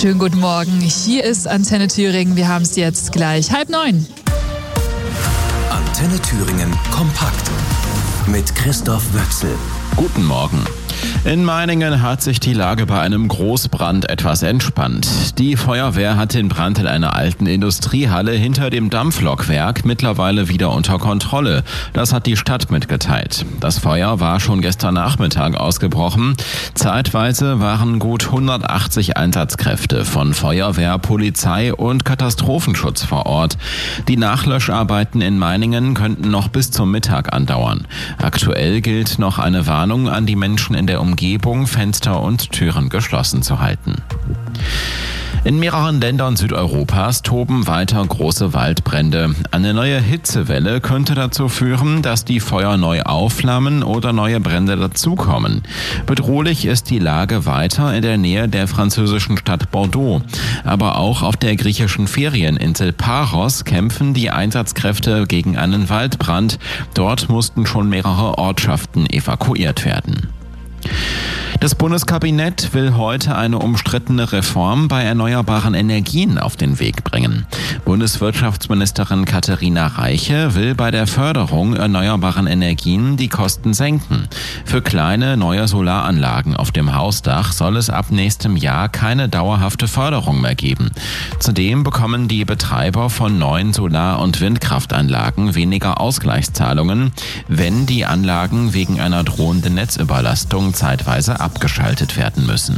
Schönen guten Morgen. Hier ist Antenne Thüringen. Wir haben es jetzt gleich 8:30. Antenne Thüringen kompakt mit Christoph Wöchsel. Guten Morgen. In Meiningen hat sich die Lage bei einem Großbrand etwas entspannt. Die Feuerwehr hat den Brand in einer alten Industriehalle hinter dem Dampflokwerk mittlerweile wieder unter Kontrolle. Das hat die Stadt mitgeteilt. Das Feuer war schon gestern Nachmittag ausgebrochen. Zeitweise waren gut 180 Einsatzkräfte von Feuerwehr, Polizei und Katastrophenschutz vor Ort. Die Nachlöscharbeiten in Meiningen könnten noch bis zum Mittag andauern. Aktuell gilt noch eine Warnung an die Menschen in der Umgebung, Fenster und Türen geschlossen zu halten. In mehreren Ländern Südeuropas toben weiter große Waldbrände. Eine neue Hitzewelle könnte dazu führen, dass die Feuer neu aufflammen oder neue Brände dazukommen. Bedrohlich ist die Lage weiter in der Nähe der französischen Stadt Bordeaux. Aber auch auf der griechischen Ferieninsel Paros kämpfen die Einsatzkräfte gegen einen Waldbrand. Dort mussten schon mehrere Ortschaften evakuiert werden. Das Bundeskabinett will heute eine umstrittene Reform bei erneuerbaren Energien auf den Weg bringen. Bundeswirtschaftsministerin Katharina Reiche will bei der Förderung erneuerbaren Energien die Kosten senken. Für kleine neue Solaranlagen auf dem Hausdach soll es ab nächstem Jahr keine dauerhafte Förderung mehr geben. Zudem bekommen die Betreiber von neuen Solar- und Windkraftanlagen weniger Ausgleichszahlungen, wenn die Anlagen wegen einer drohenden Netzüberlastung zeitweise abgeschaltet werden müssen.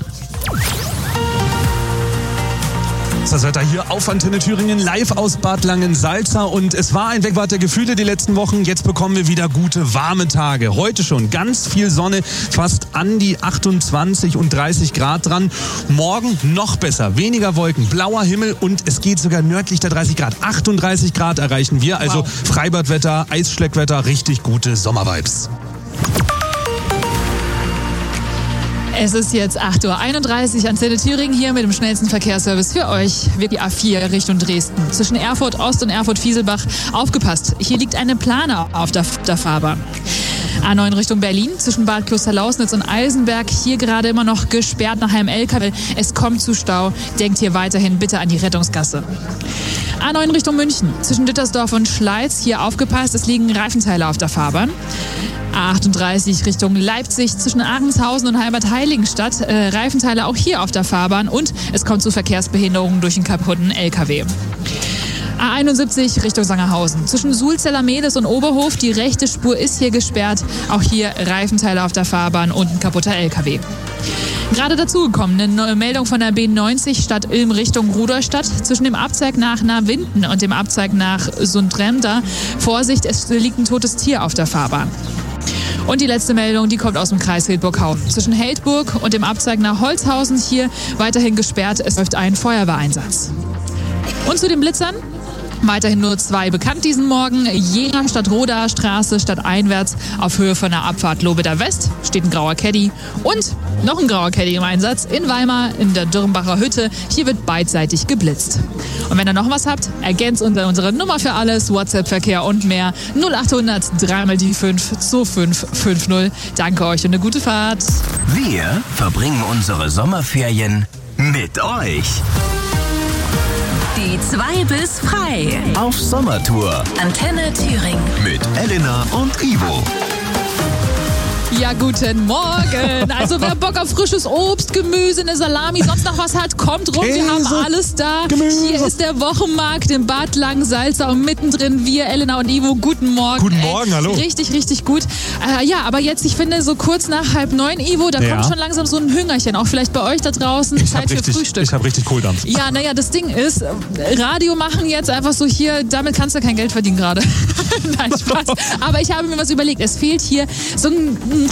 Das Wetter hier auf Antenne Thüringen, live aus Bad Langensalza. Und es war ein Wegwart der Gefühle die letzten Wochen. Jetzt bekommen wir wieder gute, warme Tage. Heute schon ganz viel Sonne, fast an die 28 und 30 Grad dran. Morgen noch besser, weniger Wolken, blauer Himmel und es geht sogar nördlich der 30 Grad. 38 Grad erreichen wir, also wow. Freibadwetter, Eisschleckwetter, richtig gute Sommervibes. Es ist jetzt 8:31 Uhr, Antenne Thüringen hier mit dem schnellsten Verkehrsservice für euch. Wir die A4 Richtung Dresden. Zwischen Erfurt Ost und Erfurt Fieselbach. Aufgepasst, hier liegt eine Plane auf der Fahrbahn. A9 Richtung Berlin, zwischen Bad Klosterlausnitz und Eisenberg. Hier gerade immer noch gesperrt nach einem LKW. Es kommt zu Stau. Denkt hier weiterhin bitte an die Rettungsgasse. A9 Richtung München, zwischen Dittersdorf und Schleiz. Hier aufgepasst, es liegen Reifenteile auf der Fahrbahn. A38 Richtung Leipzig, zwischen Ahrendshausen und Halbert-Heiligenstadt. Reifenteile auch hier auf der Fahrbahn und es kommt zu Verkehrsbehinderungen durch einen kaputten LKW. A71 Richtung Sangerhausen. Zwischen Sulzeller-Medes und Oberhof, die rechte Spur ist hier gesperrt. Auch hier Reifenteile auf der Fahrbahn und ein kaputter LKW. Gerade dazugekommen, eine neue Meldung von der B90 Stadt Ilm Richtung Rudolstadt. Zwischen dem Abzweig nach Nahwinden und dem Abzweig nach Sundremda. Vorsicht, es liegt ein totes Tier auf der Fahrbahn. Und die letzte Meldung, die kommt aus dem Kreis Hildburghausen. Zwischen Heldburg und dem Abzweig nach Holzhausen hier weiterhin gesperrt. Es läuft ein Feuerwehreinsatz. Und zu den Blitzern? Weiterhin nur 2 bekannt diesen Morgen. Jena Stadt Roda Straße stadteinwärts auf Höhe von der Abfahrt Lobeder West steht ein grauer Caddy und noch ein grauer Caddy im Einsatz in Weimar in der Dürrenbacher Hütte. Hier wird beidseitig geblitzt. Und wenn ihr noch was habt, ergänzt unsere Nummer für alles, WhatsApp-Verkehr und mehr 0800 3x5 2550. Danke euch und eine gute Fahrt. Wir verbringen unsere Sommerferien mit euch. Die 2 bis frei. Auf Sommertour. Antenne Thüringen. Mit Elena und Ivo. Ja, guten Morgen. Also wer Bock auf frisches Obst, Gemüse, eine Salami, sonst noch was hat, kommt rum. Wir haben alles da. Gemüse. Hier ist der Wochenmarkt in Bad Langensalza und mittendrin wir, Elena und Ivo. Guten Morgen. Guten Morgen, hallo. Richtig, richtig gut. Ja, aber jetzt, ich finde, so kurz nach 8:30, Ivo, da kommt schon langsam so ein Hüngerchen. Auch vielleicht bei euch da draußen. Zeit für Frühstück. Ich habe richtig Kohldampf. Ja, naja, das Ding ist, Radio machen jetzt einfach so hier, damit kannst du kein Geld verdienen gerade. Nein, Spaß. Aber ich habe mir was überlegt. Es fehlt hier so ein